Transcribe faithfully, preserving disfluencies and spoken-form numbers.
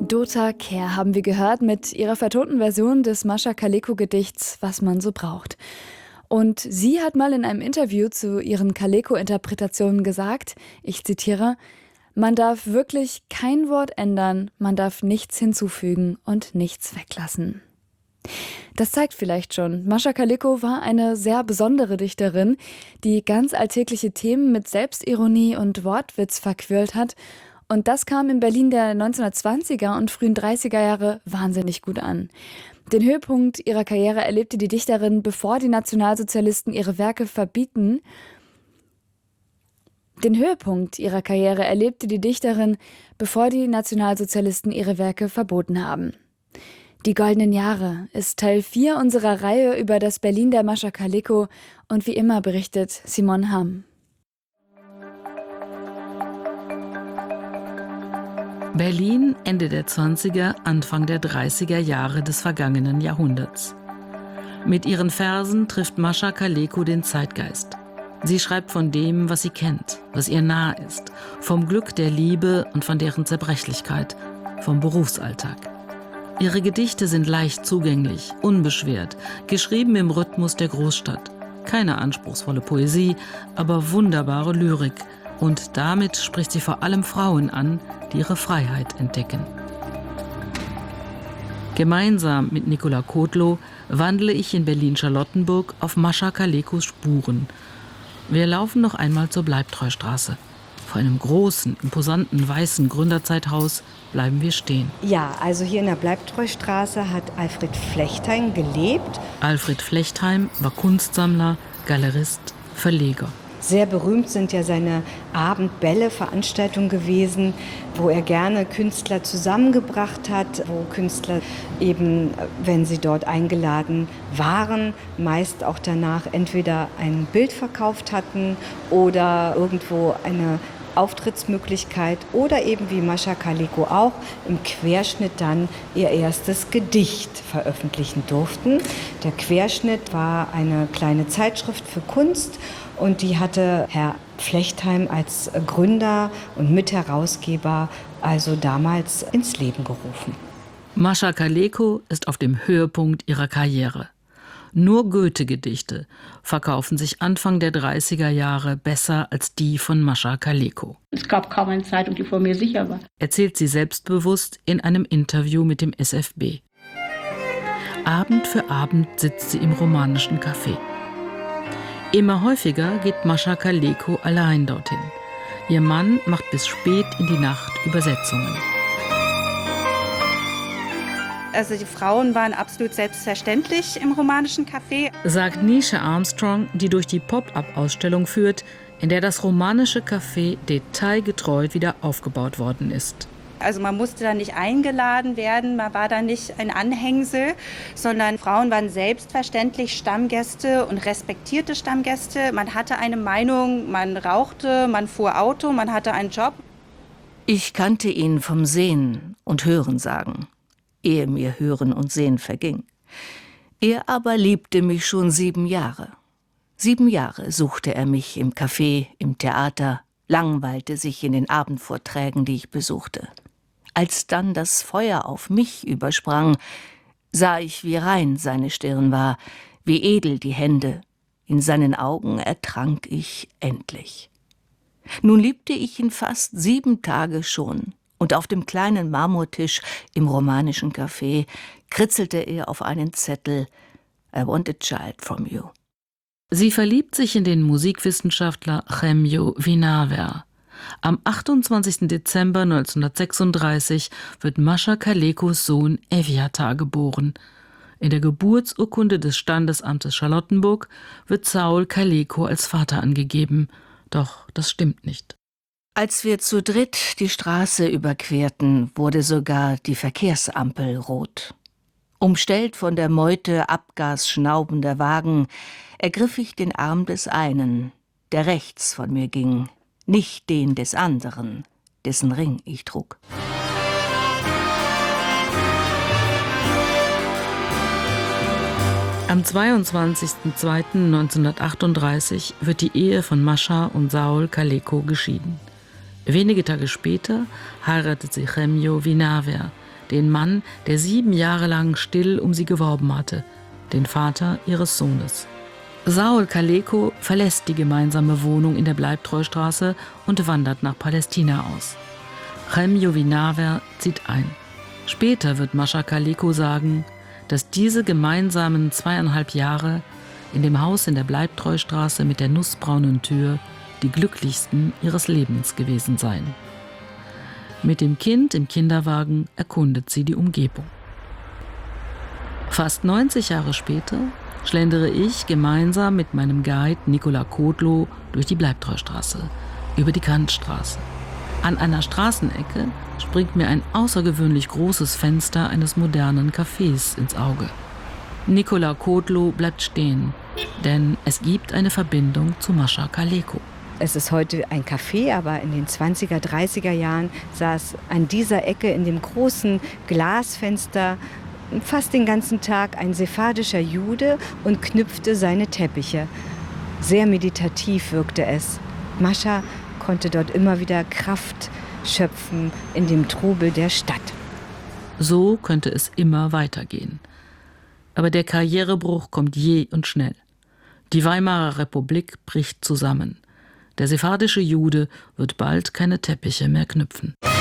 Dota Kehr haben wir gehört mit ihrer vertonten Version des Mascha Kaleko-Gedichts »Was man so braucht«. Und sie hat mal in einem Interview zu ihren Kaleko-Interpretationen gesagt, ich zitiere, »Man darf wirklich kein Wort ändern, man darf nichts hinzufügen und nichts weglassen.« Das zeigt vielleicht schon, Mascha Kaleko war eine sehr besondere Dichterin, die ganz alltägliche Themen mit Selbstironie und Wortwitz verquirlt hat. Und das kam in Berlin der neunzehnhundertzwanziger und frühen dreißiger Jahre wahnsinnig gut an. Den Höhepunkt ihrer Karriere erlebte die Dichterin, bevor die Nationalsozialisten ihre Werke verbieten. Den Höhepunkt ihrer Karriere erlebte die Dichterin, bevor die Nationalsozialisten ihre Werke verboten haben. Die goldenen Jahre ist Teil vier unserer Reihe über das Berlin der Mascha Kaleko und wie immer berichtet Simon Hamm. Berlin Ende der zwanziger, Anfang der dreißiger Jahre des vergangenen Jahrhunderts. Mit ihren Versen trifft Mascha Kaleko den Zeitgeist. Sie schreibt von dem, was sie kennt, was ihr nah ist, vom Glück der Liebe und von deren Zerbrechlichkeit, vom Berufsalltag. Ihre Gedichte sind leicht zugänglich, unbeschwert, geschrieben im Rhythmus der Großstadt. Keine anspruchsvolle Poesie, aber wunderbare Lyrik. Und damit spricht sie vor allem Frauen an, die ihre Freiheit entdecken. Gemeinsam mit Nicola Kotlow wandle ich in Berlin-Charlottenburg auf Mascha Kalekos Spuren. Wir laufen noch einmal zur Bleibtreustraße. Vor einem großen, imposanten, weißen Gründerzeithaus bleiben wir stehen. Ja, also hier in der Bleibtreustraße hat Alfred Flechtheim gelebt. Alfred Flechtheim war Kunstsammler, Galerist, Verleger. Sehr berühmt sind ja seine Abendbälle-Veranstaltungen gewesen, wo er gerne Künstler zusammengebracht hat, wo Künstler eben, wenn sie dort eingeladen waren, meist auch danach entweder ein Bild verkauft hatten oder irgendwo eine Auftrittsmöglichkeit oder eben wie Mascha Kaleko auch im Querschnitt dann ihr erstes Gedicht veröffentlichen durften. Der Querschnitt war eine kleine Zeitschrift für Kunst und die hatte Herr Flechtheim als Gründer und Mitherausgeber also damals ins Leben gerufen. Mascha Kaleko ist auf dem Höhepunkt ihrer Karriere. Nur Goethe-Gedichte verkaufen sich Anfang der dreißiger Jahre besser als die von Mascha Kaleko. Es gab kaum eine Zeitung, die vor mir sicher war. Erzählt sie selbstbewusst in einem Interview mit dem S F B. Abend für Abend sitzt sie im romanischen Café. Immer häufiger geht Mascha Kaleko allein dorthin. Ihr Mann macht bis spät in die Nacht Übersetzungen. Also die Frauen waren absolut selbstverständlich im romanischen Café. Sagt Nisha Armstrong, die durch die Pop-up-Ausstellung führt, in der das romanische Café detailgetreu wieder aufgebaut worden ist. Also man musste da nicht eingeladen werden, man war da nicht ein Anhängsel, sondern Frauen waren selbstverständlich Stammgäste und respektierte Stammgäste. Man hatte eine Meinung, man rauchte, man fuhr Auto, man hatte einen Job. Ich kannte ihn vom Sehen und Hören sagen, ehe mir Hören und Sehen verging. Er aber liebte mich schon sieben Jahre. Sieben Jahre suchte er mich im Café, im Theater, langweilte sich in den Abendvorträgen, die ich besuchte. Als dann das Feuer auf mich übersprang, sah ich, wie rein seine Stirn war, wie edel die Hände. In seinen Augen ertrank ich endlich. Nun liebte ich ihn fast sieben Tage schon, und auf dem kleinen Marmortisch im romanischen Café kritzelte er auf einen Zettel »I want a child from you«. Sie verliebt sich in den Musikwissenschaftler Chemio Vinaver. Am achtundzwanzigsten Dezember neunzehnhundertsechsunddreißig wird Mascha Kalekos Sohn Eviatar geboren. In der Geburtsurkunde des Standesamtes Charlottenburg wird Saul Kaleko als Vater angegeben. Doch das stimmt nicht. Als wir zu dritt die Straße überquerten, wurde sogar die Verkehrsampel rot. Umstellt von der Meute abgasschnaubender Wagen, ergriff ich den Arm des einen, der rechts von mir ging, nicht den des anderen, dessen Ring ich trug. Am zweiundzwanzigsten zweiten neunzehnhundertachtunddreißig wird die Ehe von Mascha und Saul Kaleko geschieden. Wenige Tage später heiratet sie Chemio Vinaver, den Mann, der sieben Jahre lang still um sie geworben hatte, den Vater ihres Sohnes. Saul Kaleko verlässt die gemeinsame Wohnung in der Bleibtreustraße und wandert nach Palästina aus. Chem Jovinaver zieht ein. Später wird Mascha Kaleko sagen, dass diese gemeinsamen zweieinhalb Jahre in dem Haus in der Bleibtreustraße mit der nussbraunen Tür die glücklichsten ihres Lebens gewesen seien. Mit dem Kind im Kinderwagen erkundet sie die Umgebung. Fast neunzig Jahre später schlendere ich gemeinsam mit meinem Guide Nicola Kotlo durch die Bleibtreustraße, über die Kantstraße. An einer Straßenecke springt mir ein außergewöhnlich großes Fenster eines modernen Cafés ins Auge. Nicola Kotlo bleibt stehen, denn es gibt eine Verbindung zu Mascha Kaleko. Es ist heute ein Café, aber in den zwanziger, dreißiger Jahren saß an dieser Ecke in dem großen Glasfenster fast den ganzen Tag ein sephardischer Jude und knüpfte seine Teppiche. Sehr meditativ wirkte es. Mascha konnte dort immer wieder Kraft schöpfen in dem Trubel der Stadt. So könnte es immer weitergehen. Aber der Karrierebruch kommt jäh und schnell. Die Weimarer Republik bricht zusammen. Der sephardische Jude wird bald keine Teppiche mehr knüpfen.